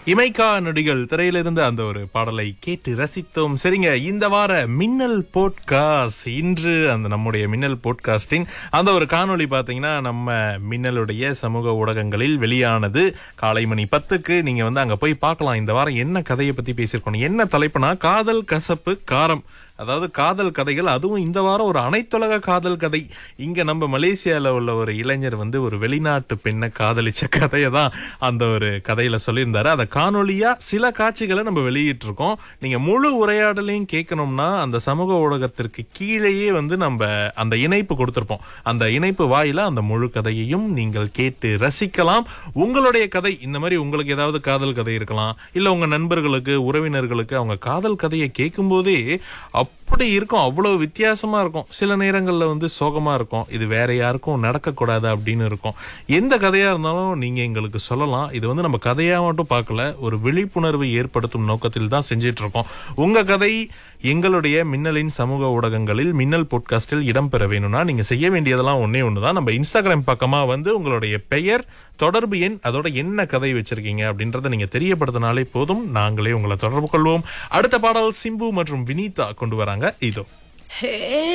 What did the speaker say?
இமைக்கா நொடிகள் திரையிலிருந்து அந்த ஒரு பாடலை கேட்டு ரசித்தோம். சரிங்க, இந்த வார மின்னல் போட்காஸ்ட் இன்று அந்த நம்முடைய மின்னல் போட்காஸ்டின் அந்த ஒரு காணொளி பாத்தீங்கன்னா நம்ம மின்னலுடைய சமூக ஊடகங்களில் வெளியானது. காலை மணி 10க்கு நீங்க அங்க போய் பார்க்கலாம். இந்த வாரம் என்ன கதையை பத்தி பேசியிருக்கோம், என்ன தலைப்புனா காதல் கசப்பு காரம், அதாவது காதல் கதைகள். அதுவும் இந்த வாரம் ஒரு அனைத்துலக காதல் கதை. இங்க நம்ம மலேசியால உள்ள ஒரு இளைஞர் ஒரு வெளிநாட்டு பெண்ணை காதலிச்ச கதையை தான் அந்த ஒரு கதையில சொல்லியிருந்தாரு. அந்த காணொலியா சில காட்சிகளை நம்ம வெளியிட்டு இருக்கோம். நீங்க முழு உரையாடலையும் கேட்கணும்னா அந்த சமூக ஊடகத்திற்கு கீழேயே நம்ம அந்த இணைப்பு கொடுத்திருப்போம். அந்த இணைப்பு வாயில அந்த முழு கதையையும் நீங்கள் கேட்டு ரசிக்கலாம். உங்களுடைய கதை இந்த மாதிரி உங்களுக்கு ஏதாவது காதல் கதை இருக்கலாம், இல்ல உங்க நண்பர்களுக்கு உறவினர்களுக்கு அவங்க காதல் கதையை கேட்கும் போதே அப்படி இருக்கும், அவ்வளவு வித்தியாசமா இருக்கும். சில நேரங்கள்ல சோகமா இருக்கும், இது வேற யாருக்கும் நடக்க கூடாது அப்படின்னு இருக்கும். எந்த கதையா இருந்தாலும் நீங்க எங்களுக்கு சொல்லலாம். இது நம்ம கதையா மட்டும் பார்க்கல, ஒரு விழிப்புணர்வு ஏற்படுத்தும் நோக்கத்தில் தான் செஞ்சிட்டு இருக்கோம். உங்க கதை எங்களுடைய மின்னலின் சமூக ஊடகங்களில் மின்னல் பாட்காஸ்டில் இடம்பெற வேணும்னா நீங்க செய்ய வேண்டியதெல்லாம் ஒன்னே ஒண்ணுதான். நம்ம இன்ஸ்டாகிராம் பக்கமா உங்களுடைய பெயர், தொடர்பு எண், அதோட என்ன கதை வச்சிருக்கீங்க அப்படின்றத நீங்க தெரியப்படுத்தினாலே போதும், நாங்களே உங்களை தொடர்பு கொள்வோம். அடுத்த பாடல் சிம்பு மற்றும் வினீதா கொண்டு வராங்க. இதோ